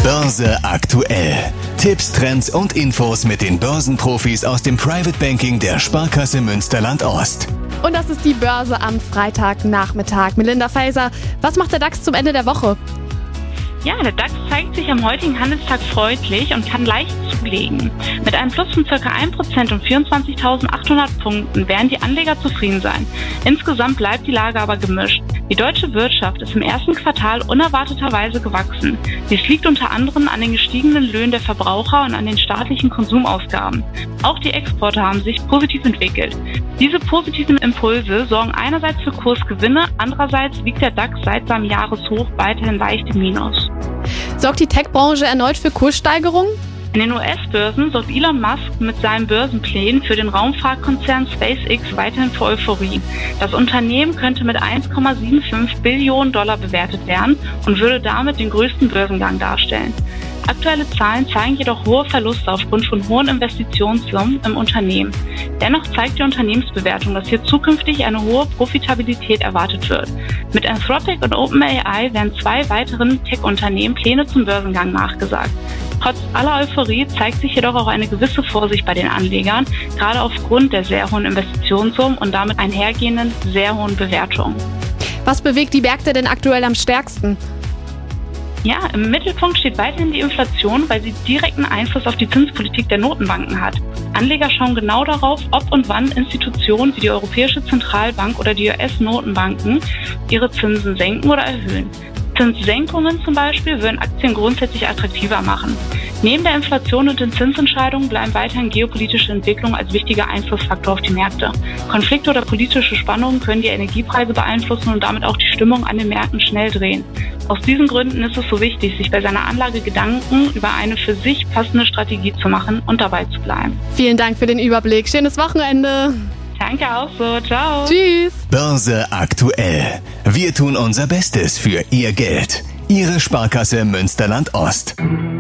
Börse aktuell. Tipps, Trends und Infos mit den Börsenprofis aus dem Private Banking der Sparkasse Münsterland-Ost. Und das ist die Börse am Freitagnachmittag. Melinda Faeser, was macht der DAX zum Ende der Woche? Ja, der DAX zeigt sich am heutigen Handelstag freundlich und kann leicht zulegen. Mit einem Plus von ca. 1% und 24.800 Punkten werden die Anleger zufrieden sein. Insgesamt bleibt die Lage aber gemischt. Die deutsche Wirtschaft ist im ersten Quartal unerwarteterweise gewachsen. Dies liegt unter anderem an den gestiegenen Löhnen der Verbraucher und an den staatlichen Konsumausgaben. Auch die Exporte haben sich positiv entwickelt. Diese positiven Impulse sorgen einerseits für Kursgewinne, andererseits liegt der DAX seit seinem Jahreshoch weiterhin leicht im Minus. Sorgt die Tech-Branche erneut für Kurssteigerungen? In den US-Börsen sorgt Elon Musk mit seinen Börsenplänen für den Raumfahrtkonzern SpaceX weiterhin für Euphorie. Das Unternehmen könnte mit 1,75 Billionen Dollar bewertet werden und würde damit den größten Börsengang darstellen. Aktuelle Zahlen zeigen jedoch hohe Verluste aufgrund von hohen Investitionssummen im Unternehmen. Dennoch zeigt die Unternehmensbewertung, dass hier zukünftig eine hohe Profitabilität erwartet wird. Mit Anthropic und OpenAI werden zwei weiteren Tech-Unternehmen Pläne zum Börsengang nachgesagt. Trotz aller Euphorie zeigt sich jedoch auch eine gewisse Vorsicht bei den Anlegern, gerade aufgrund der sehr hohen Investitionssummen und damit einhergehenden sehr hohen Bewertungen. Was bewegt die Märkte denn aktuell am stärksten? Ja, im Mittelpunkt steht weiterhin die Inflation, weil sie direkten Einfluss auf die Zinspolitik der Notenbanken hat. Anleger schauen genau darauf, ob und wann Institutionen wie die Europäische Zentralbank oder die US-Notenbanken ihre Zinsen senken oder erhöhen. Zinssenkungen zum Beispiel würden Aktien grundsätzlich attraktiver machen. Neben der Inflation und den Zinsentscheidungen bleiben weiterhin geopolitische Entwicklungen als wichtiger Einflussfaktor auf die Märkte. Konflikte oder politische Spannungen können die Energiepreise beeinflussen und damit auch die Stimmung an den Märkten schnell drehen. Aus diesen Gründen ist es so wichtig, sich bei seiner Anlage Gedanken über eine für sich passende Strategie zu machen und dabei zu bleiben. Vielen Dank für den Überblick. Schönes Wochenende. Danke auch so. Ciao. Tschüss. Börse aktuell. Wir tun unser Bestes für Ihr Geld. Ihre Sparkasse Münsterland-Ost.